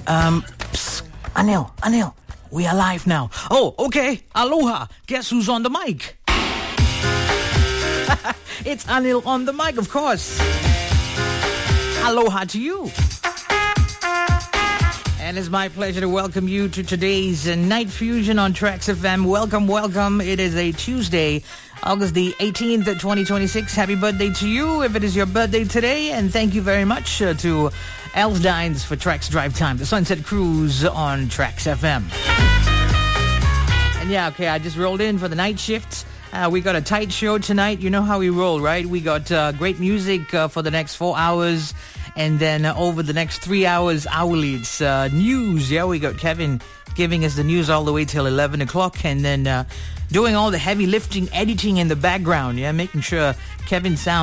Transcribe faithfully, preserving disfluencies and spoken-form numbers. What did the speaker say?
Um, psst, Anil, Anil, we are live now. Oh, okay. Aloha. Guess who's on the mic? It's Anil on the mic, of course. Aloha to you. And it's my pleasure to welcome you to today's uh, Night Fusion on Tracks F M. Welcome, welcome. It is a Tuesday, August the eighteenth, twenty twenty-six. Happy birthday to you if it is your birthday today. And thank you very much uh, to Elf Dines for Tracks Drive Time, the Sunset Cruise on Tracks F M. And yeah, okay, I just rolled in for the night shifts. Uh, we got a tight show tonight. You know how we roll, right? We got uh, great music uh, for the next four hours. And then uh, over the next three hours, hourly, it's uh, news. Yeah, we got Kevin giving us the news all the way till eleven o'clock. And then uh, doing all the heavy lifting, editing in the background. Yeah, making sure Kevin sounds